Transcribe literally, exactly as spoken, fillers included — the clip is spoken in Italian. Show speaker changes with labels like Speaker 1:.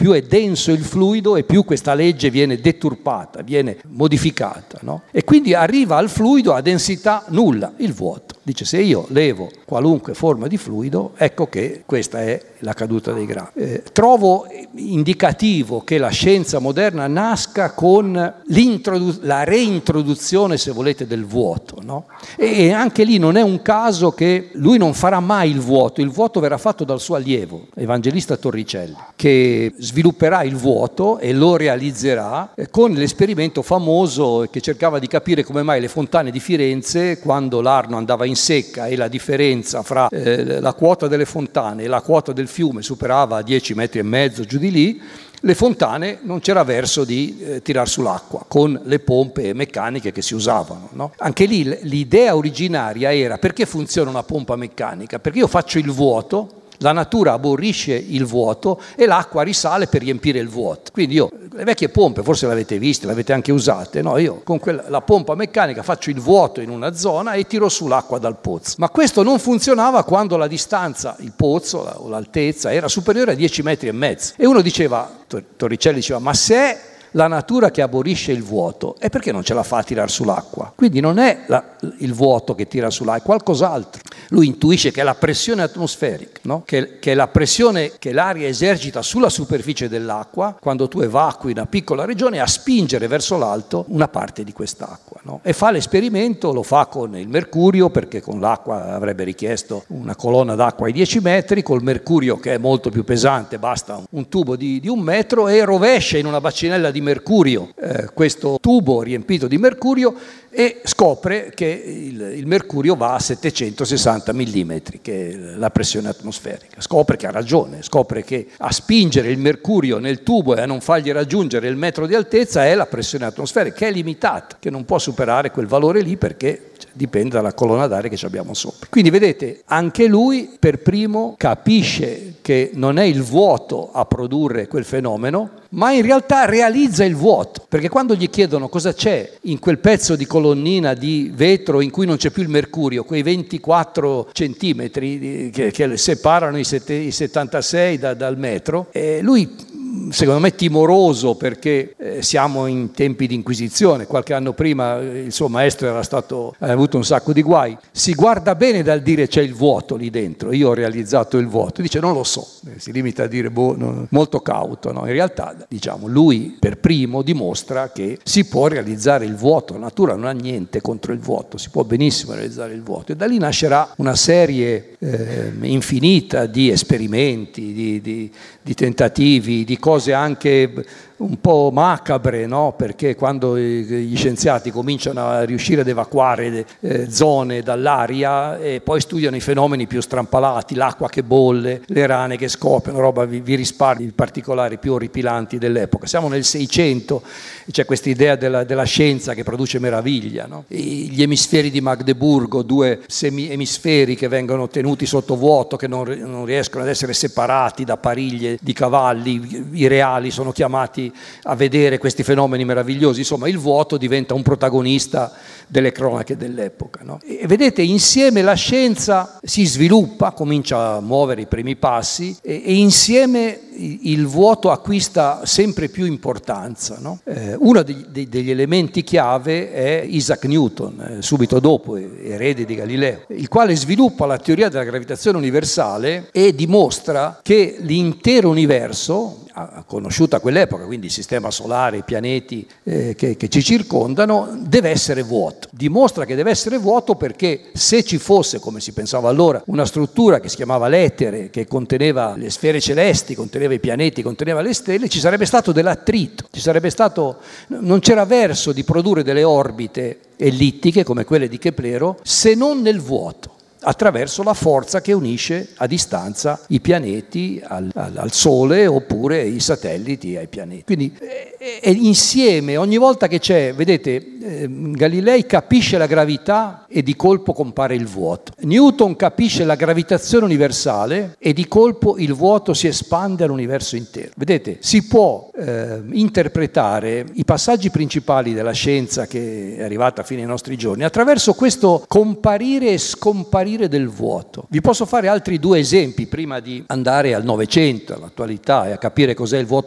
Speaker 1: più è denso il fluido e più questa legge viene deturpata, viene modificata, no? E quindi arriva al fluido a densità nulla, il vuoto. Dice, se io levo qualunque forma di fluido, ecco che questa è la caduta dei gradi. Eh, trovo indicativo che la scienza moderna nasca con la reintroduzione, se volete, del vuoto, no? E, e anche lì non è un caso che lui non farà mai il vuoto, il vuoto verrà fatto dal suo allievo, Evangelista Torricelli, che svilupperà il vuoto e lo realizzerà con l'esperimento famoso che cercava di capire come mai le fontane di Firenze, quando l'Arno andava in secca e la differenza fra eh, la quota delle fontane e la quota del fiume superava dieci metri e mezzo, giù di lì, le fontane non c'era verso di eh, tirar sull'acqua con le pompe meccaniche che si usavano, no? Anche lì l'idea originaria era: perché funziona una pompa meccanica? Perché io faccio il vuoto, la natura aborrisce il vuoto e l'acqua risale per riempire il vuoto. Quindi io, le vecchie pompe, forse le avete viste, le avete anche usate, no? Io con quella, la pompa meccanica faccio il vuoto in una zona e tiro su l'acqua dal pozzo. Ma questo non funzionava quando la distanza, il pozzo o l'altezza era superiore a dieci metri e mezzo. E uno diceva, Torricelli diceva, ma se è la natura che aborisce il vuoto, e perché non ce la fa a tirar sull'acqua? Quindi non è la, il vuoto che tira sull'acqua, è qualcos'altro. Lui intuisce che è la pressione atmosferica, no? che, che è la pressione che l'aria esercita sulla superficie dell'acqua quando tu evacui una piccola regione a spingere verso l'alto una parte di quest'acqua, no? E fa l'esperimento, lo fa con il mercurio, perché con l'acqua avrebbe richiesto una colonna d'acqua ai dieci metri, col mercurio che è molto più pesante basta un, un tubo di, di un metro, e rovescia in una bacinella di mercurio eh, questo tubo riempito di mercurio e scopre che il, il mercurio va a settecentosessanta millimetri, che è la pressione atmosferica. Scopre che ha ragione, scopre che a spingere il mercurio nel tubo e a non fargli raggiungere il metro di altezza è la pressione atmosferica, che è limitata, che non può superare quel valore lì perché dipende dalla colonna d'aria che abbiamo sopra. Quindi vedete, anche lui per primo capisce che non è il vuoto a produrre quel fenomeno, ma in realtà realizza il vuoto, perché quando gli chiedono cosa c'è in quel pezzo di colonnina di vetro in cui non c'è più il mercurio, quei ventiquattro centimetri che, che separano i, sette, i settantasei da, dal metro, e lui, secondo me timoroso, perché eh, siamo in tempi di inquisizione, qualche anno prima eh, il suo maestro era stato, ha avuto un sacco di guai, si guarda bene dal dire c'è il vuoto lì dentro, io ho realizzato il vuoto, dice non lo so, eh, si limita a dire boh, no, molto cauto, no? In realtà diciamo lui per primo dimostra che si può realizzare il vuoto, la natura non ha niente contro il vuoto, si può benissimo realizzare il vuoto, e da lì nascerà una serie eh, infinita di esperimenti, di, di, di tentativi, di cose anche un po' macabre, no? Perché quando gli scienziati cominciano a riuscire ad evacuare eh, zone dall'aria e poi studiano i fenomeni più strampalati, l'acqua che bolle, le rane che scoppiano, roba, vi, vi risparmio i particolari più orripilanti dell'epoca. Siamo nel Seicento, c'è questa idea della, della scienza che produce meraviglia, no? Gli emisferi di Magdeburgo, due semi-emisferi che vengono tenuti sotto vuoto, che non, non riescono ad essere separati da pariglie di cavalli, i reali sono chiamati a vedere questi fenomeni meravigliosi. Insomma, il vuoto diventa un protagonista delle cronache dell'epoca, no? E vedete, insieme la scienza si sviluppa, comincia a muovere i primi passi e, e insieme il vuoto acquista sempre più importanza, no? Eh, uno degli, degli elementi chiave è Isaac Newton, eh, subito dopo, erede di Galileo, il quale sviluppa la teoria della gravitazione universale e dimostra che l'intero universo, conosciuta a quell'epoca, quindi il sistema solare, i pianeti eh, che, che ci circondano, deve essere vuoto. Dimostra che deve essere vuoto perché se ci fosse, come si pensava allora, una struttura che si chiamava l'etere, che conteneva le sfere celesti, conteneva i pianeti, conteneva le stelle, ci sarebbe stato dell'attrito, ci sarebbe stato, non c'era verso di produrre delle orbite ellittiche come quelle di Keplero se non nel vuoto, attraverso la forza che unisce a distanza i pianeti al, al, al Sole oppure i satelliti ai pianeti. Quindi eh, eh, insieme, ogni volta che c'è, vedete, eh, Galilei capisce la gravità e di colpo compare il vuoto. Newton capisce la gravitazione universale e di colpo il vuoto si espande all'universo intero. Vedete, si può eh, interpretare i passaggi principali della scienza che è arrivata fino ai nostri giorni attraverso questo comparire e scomparire del vuoto. Vi posso fare altri due esempi prima di andare al Novecento, all'attualità, e a capire cos'è il vuoto